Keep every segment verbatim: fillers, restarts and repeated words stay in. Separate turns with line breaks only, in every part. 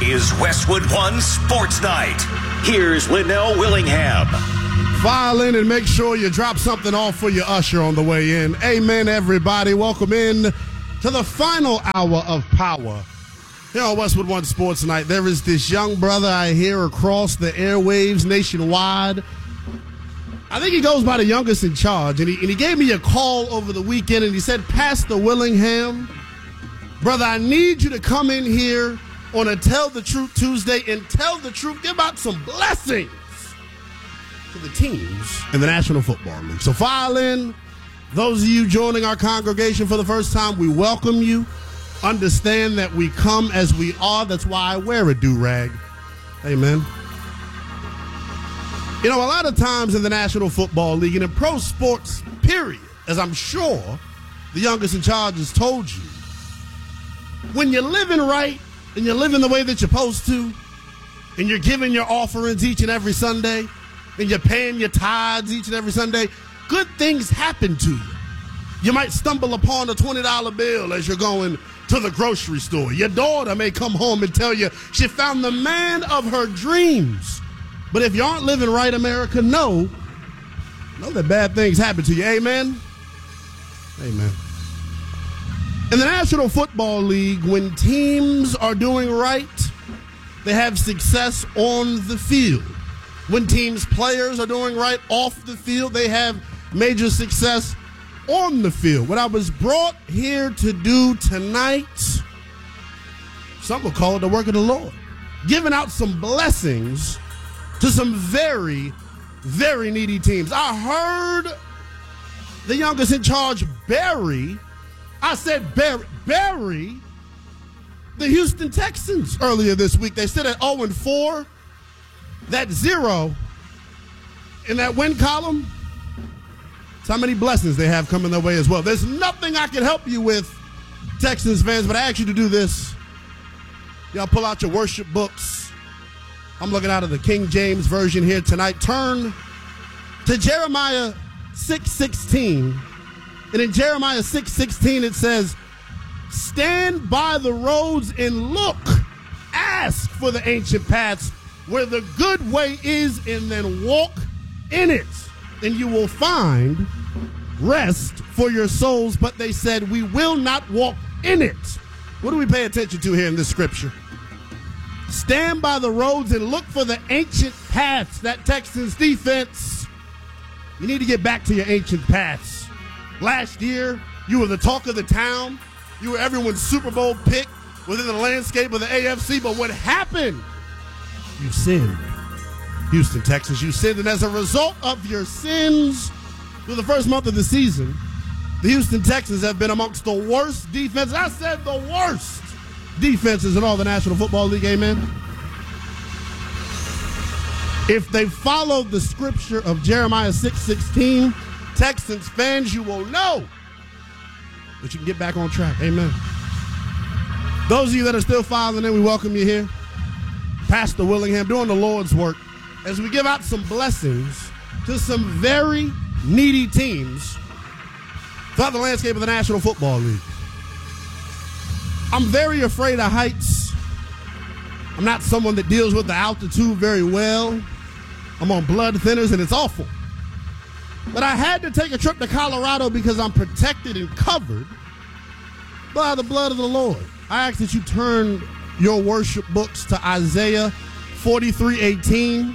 is Westwood One Sports Night. Here's Linnell Willingham.
File in and make sure you drop something off for your usher on the way in. Amen, everybody. Welcome in to the final hour of Power here on Westwood One Sports Night. There is this young brother I hear across the airwaves nationwide. I think he goes by the youngest in charge, and he, and he gave me a call over the weekend, and he said, Pastor Willingham, brother, I need you to come in here on a Tell the Truth Tuesday and tell the truth. Give out some blessings to the teams in the National Football League. So file in. Those of you joining our congregation for the first time, we welcome you. Understand that we come as we are. That's why I wear a do-rag. Amen. You know, a lot of times in the National Football League and in pro sports, period, as I'm sure the youngest in charge has told you, when you're living right and you're living the way that you're supposed to, and you're giving your offerings each and every Sunday, and you're paying your tithes each and every Sunday, good things happen to you. You might stumble upon a twenty dollar bill as you're going to the grocery store. Your daughter may come home and tell you she found the man of her dreams. But if you aren't living right, America, know, know that bad things happen to you. Amen? Amen. In the National Football League, when teams are doing right, they have success on the field. When teams' players are doing right off the field, they have major success on the field. What I was brought here to do tonight, some will call it the work of the Lord. Giving out some blessings to some very, very needy teams. I heard the youngest in charge, Barry, I said Barry, Barry, the Houston Texans earlier this week. They sit at oh and four. That zero in that win column, it's how many blessings they have coming their way as well. There's nothing I can help you with, Texans fans, but I ask you to do this. Y'all pull out your worship books. I'm looking out of the King James Version here tonight. Turn to Jeremiah six sixteen. And in Jeremiah six sixteen, it says, stand by the roads and look, ask for the ancient paths where the good way is, and then walk in it, and you will find rest for your souls. But they said, we will not walk in it. What do we pay attention to here in this scripture? Stand by the roads and look for the ancient paths. That Texans defense, you need to get back to your ancient paths. Last year, you were the talk of the town. You were everyone's Super Bowl pick within the landscape of the A F C. But what happened? You sinned. Houston, Texas, you sinned. And as a result of your sins through the first month of the season, the Houston Texans have been amongst the worst defenses. I said the worst defenses in all the National Football League. Amen. If they followed the scripture of Jeremiah six sixteen, Texans fans, you will know that you can get back on track. Amen. Those of you that are still filing in, we welcome you here. Pastor Willingham doing the Lord's work as we give out some blessings to some very needy teams throughout the landscape of the National Football League. I'm very afraid of heights. I'm not someone that deals with the altitude very well. I'm on blood thinners, and it's awful. But I had to take a trip to Colorado because I'm protected and covered by the blood of the Lord. I ask that you turn your worship books to Isaiah forty-three eighteen.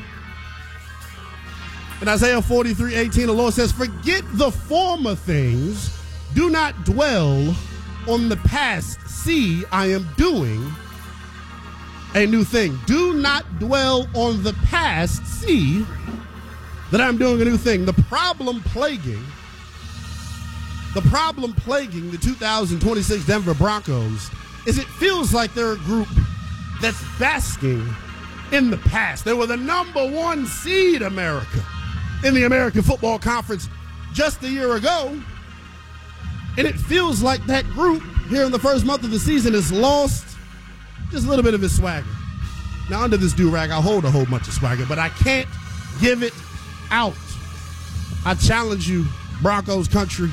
In Isaiah forty-three eighteen, the Lord says, forget the former things. Do not dwell on the past. See, I am doing a new thing. Do not dwell on the past. See that I'm doing a new thing. The problem plaguing, the problem plaguing the two thousand twenty-six Denver Broncos is it feels like they're a group that's basking in the past. They were the number one seed, America, in the American Football Conference just a year ago. And it feels like that group here in the first month of the season has lost just a little bit of its swagger. Now, under this do-rag, I hold a whole bunch of swagger, but I can't give it out. I challenge you, Broncos country.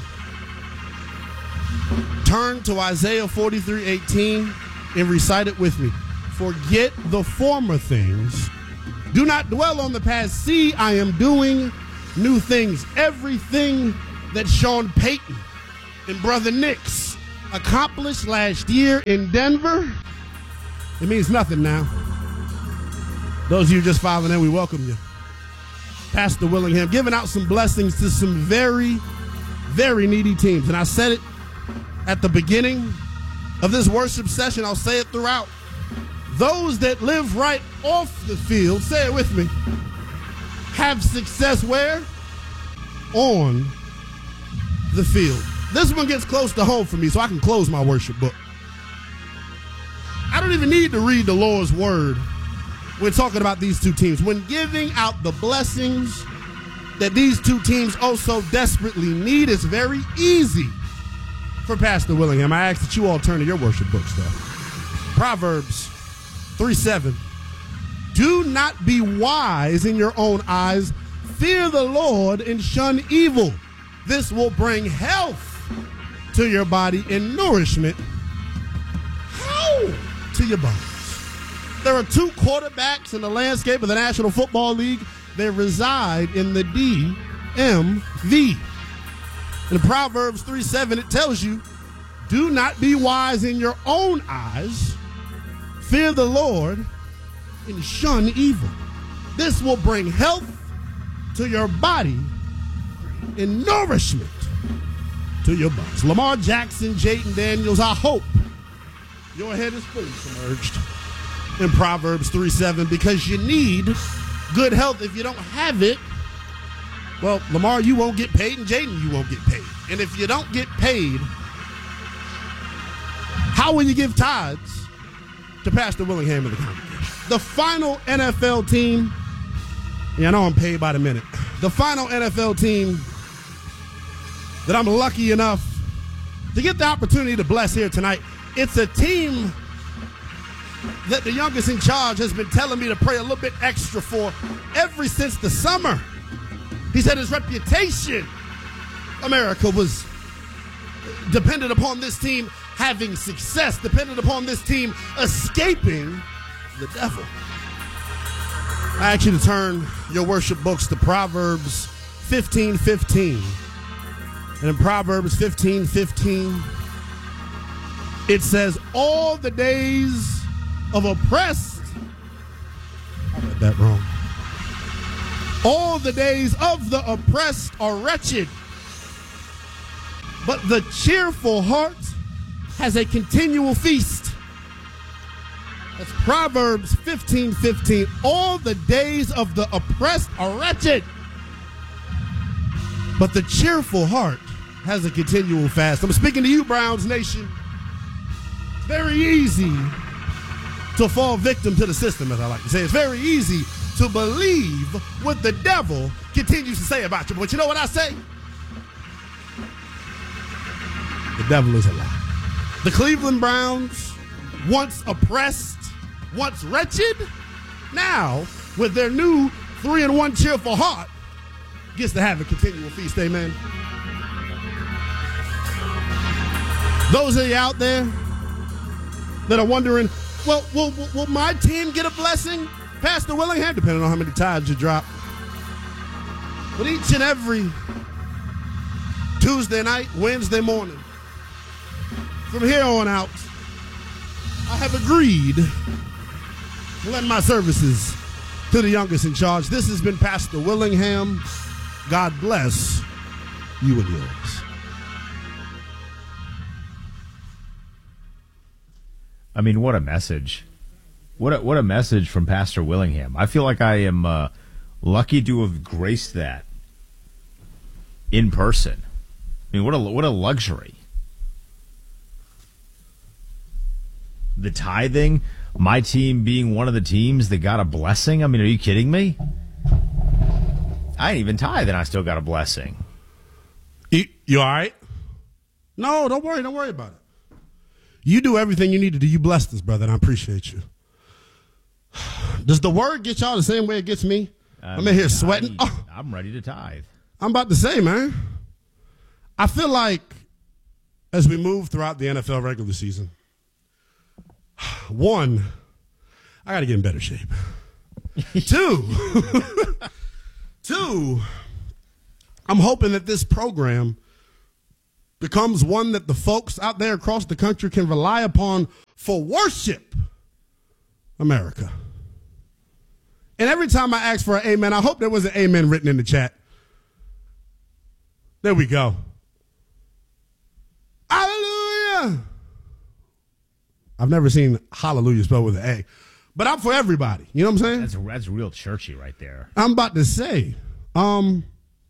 Turn to Isaiah forty-three eighteen and recite it with me. forget the former things. Do not dwell on the past. See, I am doing new things. Everything that Sean Payton and Brother Nix accomplished last year in Denver, it means nothing now. Those of you just filing in, we welcome you. Pastor Willingham giving out some blessings to some very, very needy teams. And I said it at the beginning of this worship session. I'll say it throughout. Those that live right off the field, say it with me, have success where? On the field. This one gets close to home for me, so I can close my worship book. I don't even need to read the Lord's word when talking about these two teams. When giving out the blessings that these two teams also desperately need, it's very easy for Pastor Willingham. I ask that you all turn to your worship books, though. Proverbs three seven. Do not be wise in your own eyes. Fear the Lord and shun evil. This will bring health to your body and nourishment how? to your bones. There are two quarterbacks in the landscape of the National Football League. They reside in the D M V. In Proverbs three seven, it tells you, do not be wise in your own eyes. Fear the Lord and shun evil. This will bring health to your body and nourishment to your bones. Lamar Jackson, Jayden Daniels, I hope your head is fully submerged in Proverbs three seven, because you need good health. If you don't have it, well, Lamar, you won't get paid, and Jayden, you won't get paid. And if you don't get paid, how will you give tithes to Pastor Willingham and the congregation? The final N F L team, yeah, I know I'm paid by the minute. The final N F L team that I'm lucky enough to get the opportunity to bless here tonight, it's a team that the youngest in charge has been telling me to pray a little bit extra for ever since the summer. He said his reputation, America, was dependent upon this team having success, dependent upon this team escaping the devil. I ask you to turn your worship books to Proverbs fifteen fifteen. And in Proverbs fifteen fifteen, it says, all the days of oppressed, I read that wrong. All the days of the oppressed are wretched, but the cheerful heart has a continual feast. That's Proverbs fifteen fifteen. All the days of the oppressed are wretched, but the cheerful heart has a continual fast. I'm speaking to you, Browns Nation. It's very easy to fall victim to the system, as I like to say. It's very easy to believe what the devil continues to say about you. But you know what I say? The devil is a lie. The Cleveland Browns, once oppressed, once wretched, now with their new three and one cheerful heart, gets to have a continual feast. Amen. Those of you out there that are wondering, well, will, will my team get a blessing? Pastor Willingham, depending on how many tithes you drop. But each and every Tuesday night, Wednesday morning, from here on out, I have agreed to lend my services to the youngest in charge. This has been Pastor Willingham. God bless you and yours.
I mean, what a message. What a, what a message from Pastor Willingham. I feel like I am uh, lucky to have graced that in person. I mean, what a what a luxury. The tithing, my team being one of the teams that got a blessing. I mean, are you kidding me? I ain't even tithe and I still got a blessing.
You, you all right? No, don't worry. Don't worry about it. You do everything you need to do. You blessed us, brother, and I appreciate you. Does the word get y'all the same way it gets me? I'm, I'm in here sweating.
I,
oh,
I'm ready to tithe.
I'm about to say, man. I feel like as we move throughout the N F L regular season, one, I got to get in better shape. Two, two, I'm hoping that this program becomes one that the folks out there across the country can rely upon for worship America. And every time I ask for an amen, I hope there was an amen written in the chat. There we go. Hallelujah. I've never seen hallelujah spelled with an A. But I'm for everybody. You know what I'm saying?
That's that's real churchy right there.
I'm about to say, um,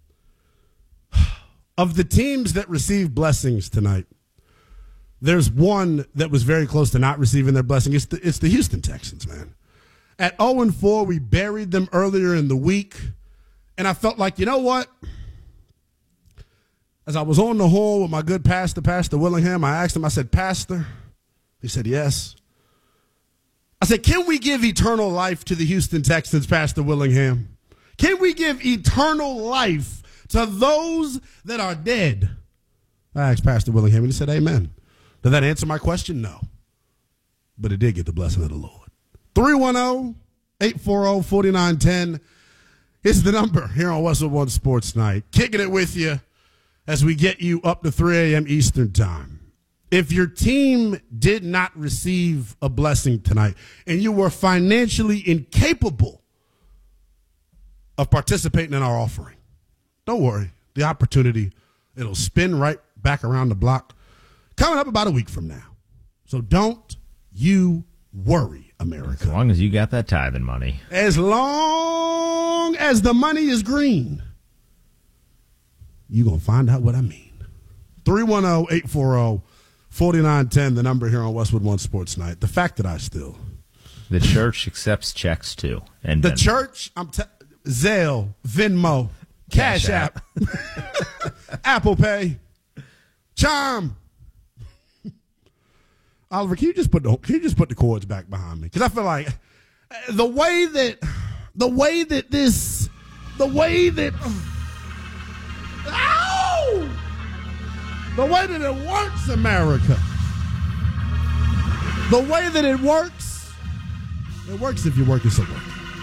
of the teams that received blessings tonight, there's one that was very close to not receiving their blessing. It's the, it's the Houston Texans, man. At oh and four, we buried them earlier in the week, and I felt like, you know what? As I was on the horn with my good pastor, Pastor Willingham, I asked him, I said, Pastor, he said, yes. I said, can we give eternal life to the Houston Texans, Pastor Willingham? Can we give eternal life to those that are dead? I asked Pastor Willingham, and he said, amen. Did that answer my question? No. But it did get the blessing of the Lord. three one zero, eight four zero, four nine one zero is the number here on Westwood One Sports Night. Kicking it with you as we get you up to three a.m. Eastern Time. If your team did not receive a blessing tonight and you were financially incapable of participating in our offering, don't worry. The opportunity, it'll spin right back around the block coming up about a week from now. So don't you worry, America.
As long as you got that tithing money.
As long as the money is green, you're going to find out what I mean. three one zero, eight four zero, four nine one zero, the number here on Westwood One Sports Night. The fact that I still.
The church accepts checks, too. And
The
Venmo.
church, I'm t- Zelle, Venmo, Cash,
Cash
App, Apple Pay, Chime. Oliver, can you just put the can you just put the chords back behind me? Because I feel like the way that the way that this the way that ow! The way that it works, America. The way that it works, it works if you're working somewhere.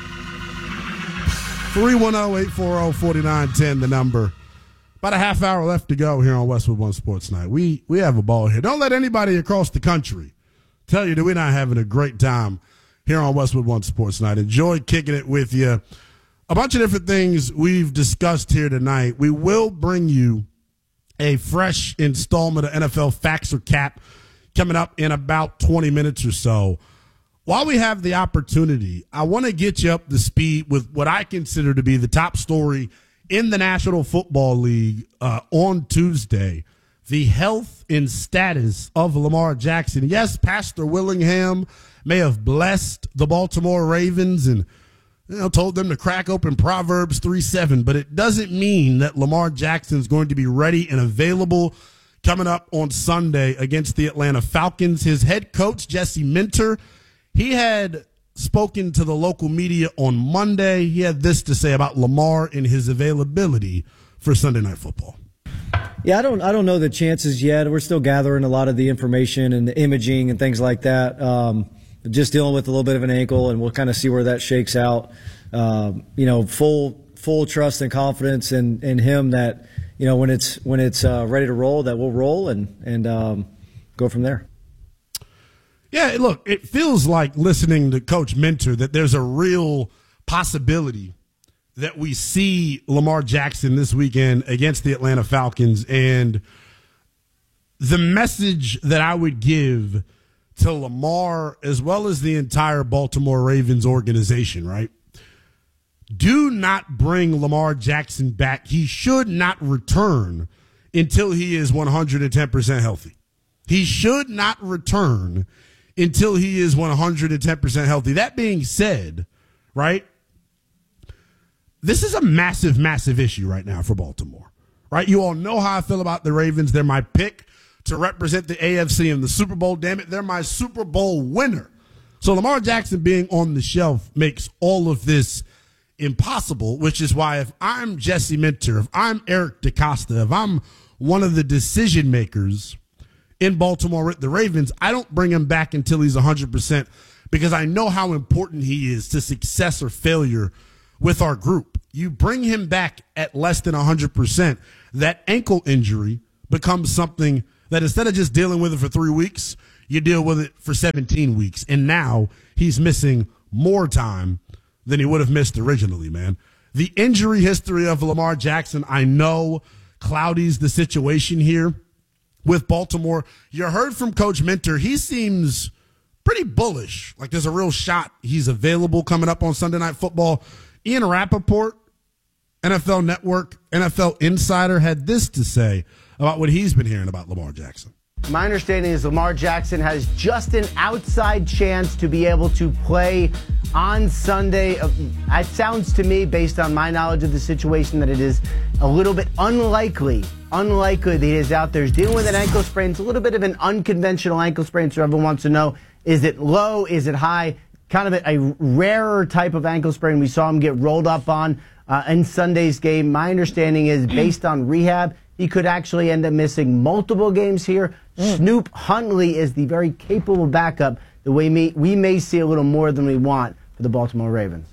three one zero, eight four zero, four nine one zero, the number. About a half hour left to go here on Westwood One Sports Night. We we have a ball here. Don't let anybody across the country tell you that we're not having a great time here on Westwood One Sports Night. Enjoy kicking it with you. A bunch of different things we've discussed here tonight. We will bring you a fresh installment of N F L Facts or Cap coming up in about twenty minutes or so. While we have the opportunity, I want to get you up to speed with what I consider to be the top story in the National Football League uh, on Tuesday, the health and status of Lamar Jackson. Yes, Pastor Willingham may have blessed the Baltimore Ravens and you know, told them to crack open Proverbs three seven, but it doesn't mean that Lamar Jackson is going to be ready and available coming up on Sunday against the Atlanta Falcons. His head coach, Jesse Minter, he had spoken to the local media on Monday. He had this to say about Lamar and his availability for Sunday Night Football.
Yeah, I don't I don't know the chances yet. We're still gathering a lot of the information and the imaging and things like that. Um, just dealing with a little bit of an ankle, and we'll kind of see where that shakes out. Um, you know, full full trust and confidence in, in him that, you know, when it's when it's uh, ready to roll, that we'll roll and, and um, go from there.
Yeah, look, it feels like listening to Coach Minter that there's a real possibility that we see Lamar Jackson this weekend against the Atlanta Falcons. And the message that I would give to Lamar as well as the entire Baltimore Ravens organization, right? Do not bring Lamar Jackson back. He should not return until he is one hundred ten percent healthy. He should not return until he is one hundred ten percent healthy. That being said, right, this is a massive, massive issue right now for Baltimore, right? You all know how I feel about the Ravens. They're my pick to represent the A F C in the Super Bowl. Damn it, they're my Super Bowl winner. So Lamar Jackson being on the shelf makes all of this impossible, which is why if I'm Jesse Minter, if I'm Eric DeCosta, if I'm one of the decision makers in Baltimore with the Ravens, I don't bring him back until he's one hundred percent because I know how important he is to success or failure with our group. You bring him back at less than one hundred percent, that ankle injury becomes something that instead of just dealing with it for three weeks, you deal with it for seventeen weeks. And now he's missing more time than he would have missed originally, man. The injury history of Lamar Jackson, I know, cloudies the situation here with Baltimore. You heard from Coach Minter. He seems pretty bullish. Like there's a real shot he's available coming up on Sunday Night Football. Ian Rappaport, N F L Network, N F L Insider, had this to say about what he's been hearing about Lamar Jackson.
My understanding is Lamar Jackson has just an outside chance to be able to play on Sunday. It sounds to me, based on my knowledge of the situation, that it is a little bit unlikely, unlikely that he is out there. He's dealing with an ankle sprain. It's a little bit of an unconventional ankle sprain, so everyone wants to know, is it low, is it high? Kind of a, a rarer type of ankle sprain. We saw him get rolled up on uh, in Sunday's game. My understanding is, based on rehab, he could actually end up missing multiple games here. Mm. Snoop Huntley is the very capable backup that we may, we may see a little more than we want for the Baltimore Ravens.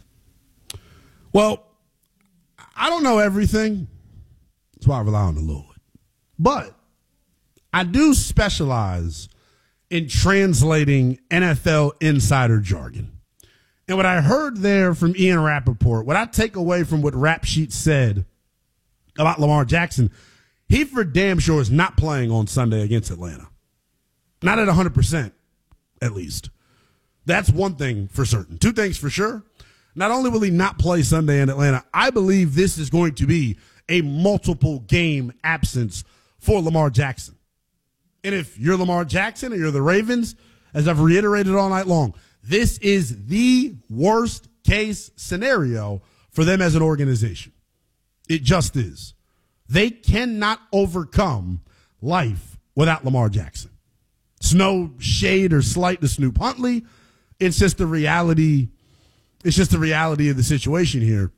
Well, I don't know everything. That's why I rely on the Lord. But I do specialize in translating N F L insider jargon. And what I heard there from Ian Rappaport, what I take away from what Rap Sheet said about Lamar Jackson, he for damn sure is not playing on Sunday against Atlanta. Not at one hundred percent, at least. That's one thing for certain. Two things for sure. Not only will he not play Sunday in Atlanta, I believe this is going to be a multiple game absence for Lamar Jackson. And if you're Lamar Jackson or you're the Ravens, as I've reiterated all night long, this is the worst case scenario for them as an organization. It just is. They cannot overcome life without Lamar Jackson. It's no shade or slight to Snoop Huntley. It's just the reality. It's just the reality of the situation here.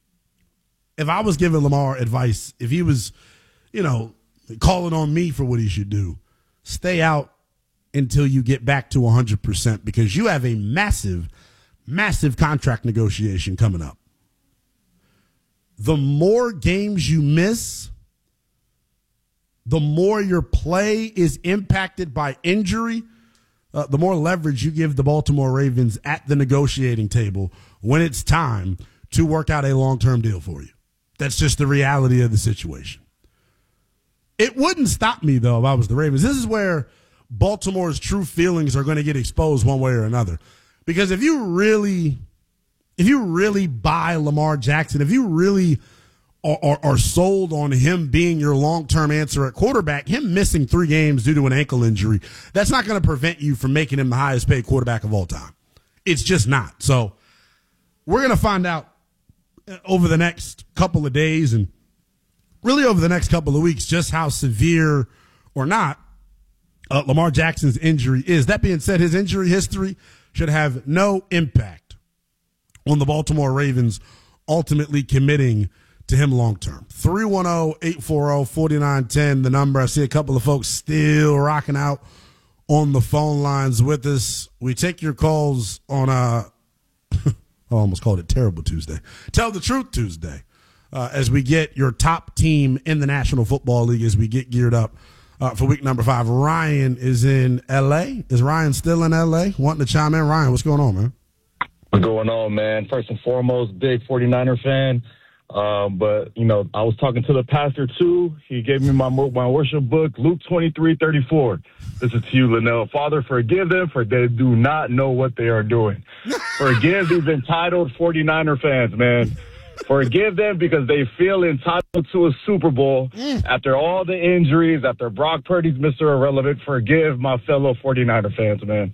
If I was giving Lamar advice, if he was, you know, calling on me for what he should do, stay out until you get back to one hundred percent, because you have a massive, massive contract negotiation coming up. The more games you miss, the more your play is impacted by injury, uh, the more leverage you give the Baltimore Ravens at the negotiating table when it's time to work out a long-term deal for you. That's just the reality of the situation. It wouldn't stop me, though, if I was the Ravens. This is where Baltimore's true feelings are going to get exposed one way or another. Because if you really, if you really buy Lamar Jackson, if you really are, are, are sold on him being your long-term answer at quarterback, him missing three games due to an ankle injury, that's not going to prevent you from making him the highest paid quarterback of all time. It's just not. So we're going to find out over the next couple of days and really over the next couple of weeks just how severe or not uh, Lamar Jackson's injury is. That being said, his injury history should have no impact on the Baltimore Ravens ultimately committing to him long-term. three one zero, eight four zero, four nine one zero, the number. I see a couple of folks still rocking out on the phone lines with us. We take your calls on, uh, I almost called it Terrible Tuesday. Tell the Truth Tuesday. Uh, as we get your top team in the National Football League, as we get geared up uh, for week number five. Ryan is in L A. Is Ryan still in L A? Wanting to chime in? Ryan, what's going on, man?
What's going on, man? First and foremost, big forty-niner fan. Um, but, you know, I was talking to the pastor, too. He gave me my my worship book, Luke twenty-three thirty-four. This is to you, Linnell. Father, forgive them, for they do not know what they are doing. Forgive these entitled forty-niner fans, man. Forgive them because they feel entitled to a Super Bowl after all the injuries, after Brock Purdy's Mister Irrelevant. Forgive my fellow forty-niner fans, man.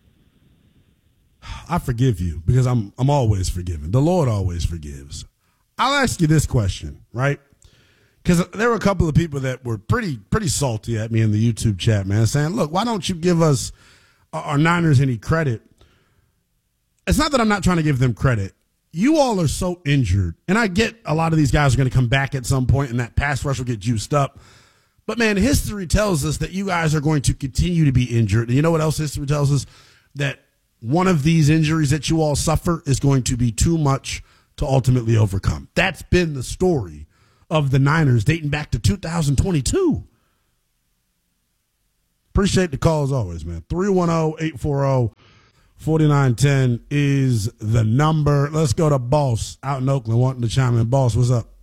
I forgive you because I'm I'm always forgiven. The Lord always forgives. I'll ask you this question, right? Because there were a couple of people that were pretty pretty salty at me in the YouTube chat, man, saying, look, why don't you give us, our Niners, any credit? It's not that I'm not trying to give them credit. You all are so injured, and I get a lot of these guys are going to come back at some point, and that pass rush will get juiced up. But, man, history tells us that you guys are going to continue to be injured. And you know what else history tells us? That one of these injuries that you all suffer is going to be too much to ultimately overcome. That's been the story of the Niners dating back to two thousand twenty-two. Appreciate the call as always, man. three one zero, eight four zero, four nine one zero is the number. Let's go to Boss out in Oakland wanting to chime in. Boss, what's up?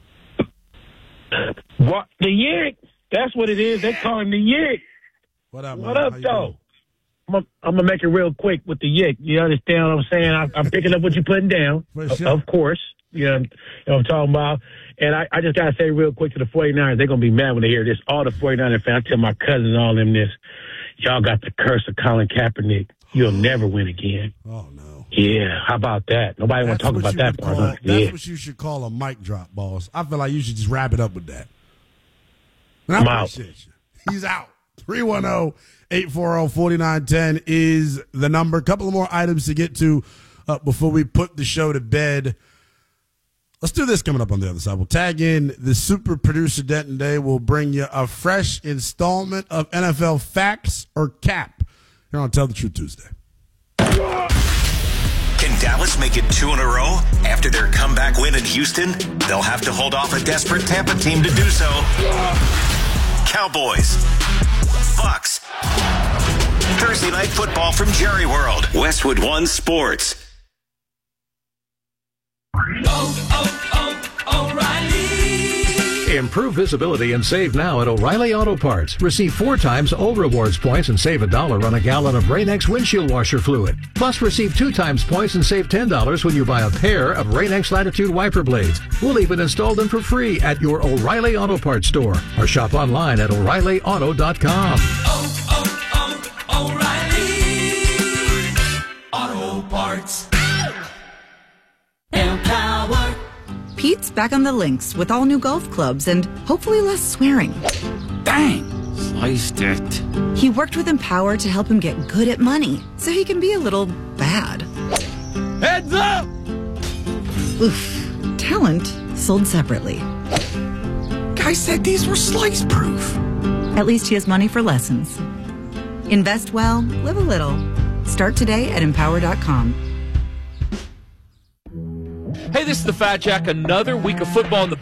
What, the Yick? That's what it is. They call him the Yick.
What up,
What
man?
up,
How you
though?
doing?
I'm I'm gonna make it real quick with the Yick. You understand what I'm saying? I, I'm picking up what you're putting down,
For
of,
sure.
of course. You know, you know what I'm talking about. And I, I just gotta say real quick to the 49ers, they're gonna be mad when they hear this. All the 49er fans, I tell my cousins and all them this. Y'all got the curse of Colin Kaepernick. You'll never win again.
Oh, no.
Yeah, how about that? Nobody want
That's
to talk
what
about
you
that
would
part.
call-
huh?
That's
Yeah.
what you should call a mic drop, Boss. I feel like you should just wrap it up with that. And I
I'm out.
appreciate you. He's out. three one zero, eight four zero, four nine one zero is the number. A couple of more items to get to uh, before we put the show to bed. Let's do this coming up on the other side. We'll tag in the super producer Denton Day. We'll bring you a fresh installment of N F L Facts or Cap here on Tell the Truth Tuesday.
Can Dallas make it two in a row after their comeback win in Houston? They'll have to hold off a desperate Tampa team to do so. Cowboys. Bucks. Thursday Night Football from Jerry World. Westwood One Sports.
Oh, oh, oh, O'Reilly.
Improve visibility and save now at O'Reilly Auto Parts. Receive four times O Rewards points and save a dollar on a gallon of Rain-X windshield washer fluid. Plus, receive two times points and save ten dollars when you buy a pair of Rain-X Latitude wiper blades. We'll even install them for free at your O'Reilly Auto Parts store or shop online at O'Reilly Auto dot com.
Oh, oh, oh, O'Reilly. Auto Parts. Empower.
Pete's back on the links with all new golf clubs and hopefully less swearing.
Dang, sliced it.
He worked with Empower to help him get good at money so he can be a little bad.
Heads up!
Oof. Talent sold separately.
Guy said these were slice proof.
At least he has money for lessons. Invest well, live a little. Start today at empower dot com.
Hey, this is the Fat Jack. Another week of football in the